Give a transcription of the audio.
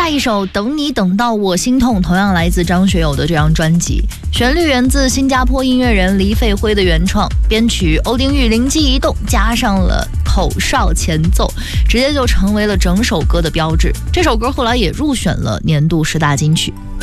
下一首《等你等到我心痛》同样来自张学友的这张专辑，旋律源自新加坡音乐人黎费辉的原创，编曲欧丁玉灵机一动，加上了口哨前奏，直接就成为了整首歌的标志。这首歌后来也入选了年度10大金曲。